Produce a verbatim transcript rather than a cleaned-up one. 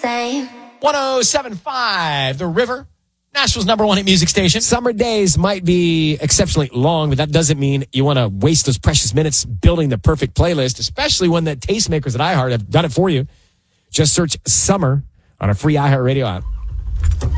same. one oh seven point five, The River, Nashville's number one hit music station. Summer days might be exceptionally long, but that doesn't mean you want to waste those precious minutes building the perfect playlist, especially when the tastemakers at iHeart have done it for you. Just search Summer on a free iHeartRadio app.